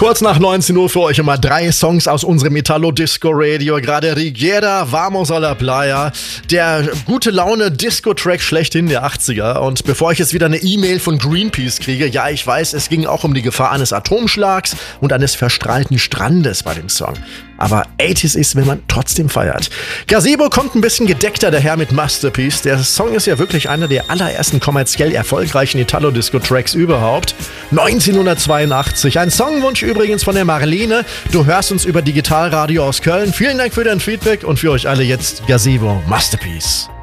Kurz nach 19 Uhr für euch immer 3 Songs aus unserem Italo-Disco-Radio. Gerade Righiera, Vamos a la Playa, der gute Laune-Disco-Track schlechthin der 80er. Und bevor ich jetzt wieder eine E-Mail von Greenpeace kriege, ja, ich weiß, es ging auch um die Gefahr eines Atomschlags und eines verstrahlten Strandes bei dem Song. Aber 80s ist, wenn man trotzdem feiert. Gazebo kommt ein bisschen gedeckter daher mit Masterpiece. Der Song ist ja wirklich einer der allerersten kommerziell erfolgreichen Italo-Disco-Tracks überhaupt. 1982. Ein Songwunsch übrigens von der Marlene. Du hörst uns über Digitalradio aus Köln. Vielen Dank für dein Feedback und für euch alle jetzt Gazebo Masterpiece.